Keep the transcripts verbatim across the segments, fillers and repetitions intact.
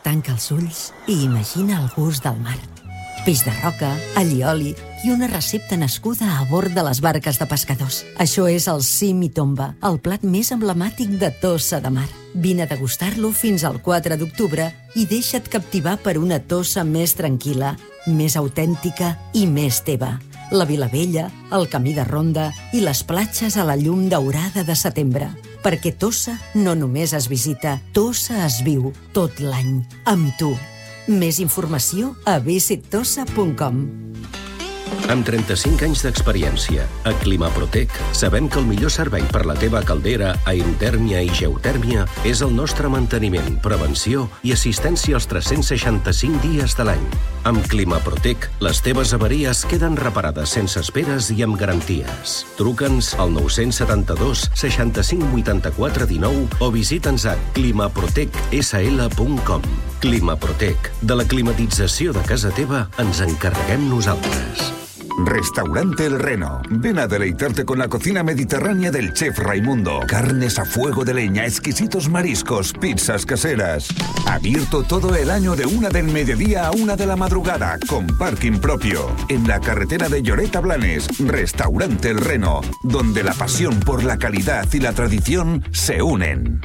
Tanca els ulls i imagina el gust del mar. Peix de roca, allioli i una recepta nascuda a bord de les barques de pescadors. Això és el cim i tomba, el plat més emblemàtic de Tossa de Mar. Vine a degustar-lo fins al quatre d'octubre i deixa't captivar per una Tossa més tranquil·la, més autèntica i més teva. La Vilavella, el camí de ronda i les platges a la llum daurada de setembre. Perquè Tossa no només es visita, Tossa es viu tot l'any, amb tu. Més informació a visit tossa punt com. Amb trenta-cinc anys d'experiència, a Climaprotec sabem que el millor servei per la teva caldera, aerotèrmia i geotèrmia és el nostre manteniment, prevenció i assistència els tres-cents seixanta-cinc dies de l'any. Amb Climaprotec, les teves avaries queden reparades sense esperes i amb garanties. Truca'ns al nou setanta-dos seixanta-cinc vuitanta-quatre dinou o visita'ns a climaprotec s l punt com. Climaprotec. De la climatització de casa teva ens encarreguem nosaltres. Restaurante El Reno. Ven a deleitarte con la cocina mediterránea del chef Raimundo. Carnes a fuego de leña, exquisitos mariscos, pizzas caseras. Abierto todo el año de una del mediodía a una de la madrugada, con parking propio. En la carretera de Lloret a Blanes. Restaurante El Reno, donde la pasión por la calidad y la tradición se unen.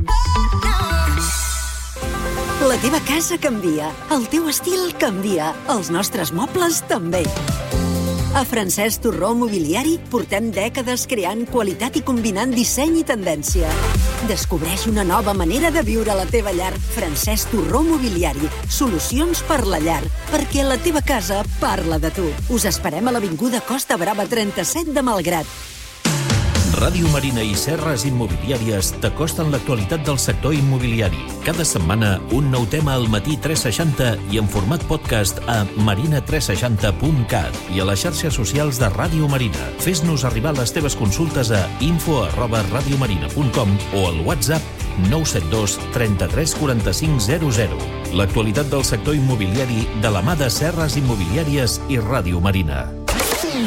La teva casa canvia, el teu estil canvia, els nostres mobles també. A Francesc Torró Mobiliari portem dècades creant qualitat i combinant disseny i tendència. Descobreix una nova manera de viure la teva llar. Francesc Torró Mobiliari. Solucions per la llar, perquè la teva casa parla de tu. Us esperem a l'Avinguda Costa Brava trenta-set de Malgrat. Ràdio Marina i Serres Immobiliàries t'acosten l'actualitat del sector immobiliari. Cada setmana, un nou tema al matí tres seixanta i en format podcast a marina tres seixanta punt cat i a les xarxes socials de Ràdio Marina. Fes-nos arribar les teves consultes a info arroba radiomarina punt com o al WhatsApp nou set dos trenta-tres quaranta-cinc zero zero. L'actualitat del sector immobiliari de la mà de Serres Immobiliàries i Ràdio Marina.